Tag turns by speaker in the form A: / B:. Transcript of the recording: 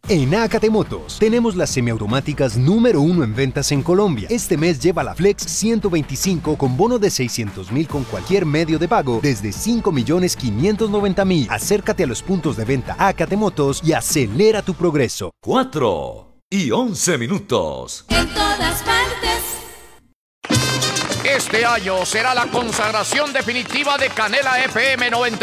A: En Acate Motos tenemos las semiautomáticas número 1 en ventas en Colombia. Este mes lleva la Flex 125 con bono de 600.000 con cualquier medio de pago desde 5.590.000. Acércate a los puntos de venta Acate Motos y acelera tu progreso.
B: 4:11.
C: En todas partes.
D: Este año será la consagración definitiva de Canela FM 92.5.